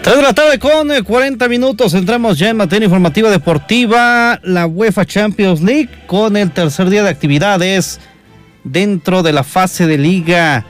3 de la tarde con 40 minutos, entramos ya en materia informativa deportiva, la UEFA Champions League con el tercer día de actividades dentro de la fase de Liga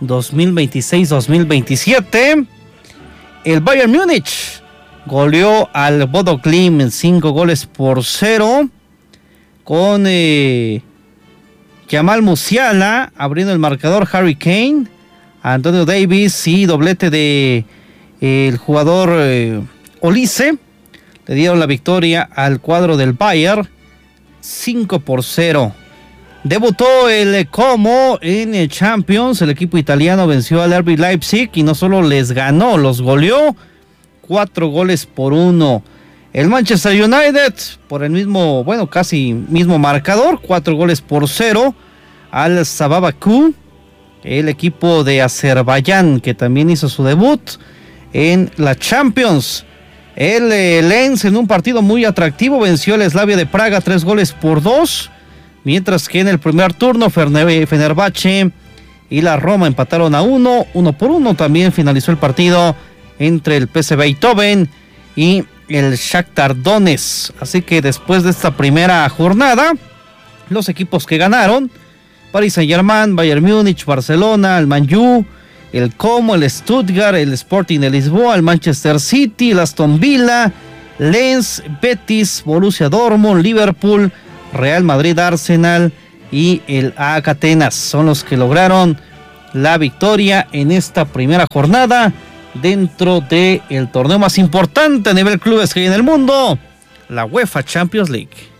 2026-2027. El Bayern Múnich goleó al Bodo Glimt en 5-0 con Jamal Musiala abriendo el marcador, Harry Kane, Antonio Davies y doblete de el jugador Olise. Le dieron la victoria al cuadro del Bayern 5-0. Debutó el Como en el Champions. El equipo italiano venció al RB Leipzig y no solo les ganó, los goleó 4-1. El Manchester United por el mismo, casi mismo marcador, 4-0 al Sabah Bakú, el equipo de Azerbaiyán que también hizo su debut en la Champions. El Lens en un partido muy atractivo venció al Slavia de Praga 3-2, mientras que en el primer turno Fenerbahce y la Roma empataron a 1-1. También finalizó el partido entre el PSV Eindhoven y el Shakhtar Donetsk. Así que después de esta primera jornada, los equipos que ganaron: Paris Saint-Germain, Bayern Múnich, Barcelona, el Man U, el Como, el Stuttgart, el Sporting de Lisboa, el Manchester City, el Aston Villa, Lens, Betis, Borussia Dortmund, Liverpool, Real Madrid, Arsenal y el AEK Atenas son los que lograron la victoria en esta primera jornada dentro del torneo más importante a nivel clubes que hay en el mundo, la UEFA Champions League.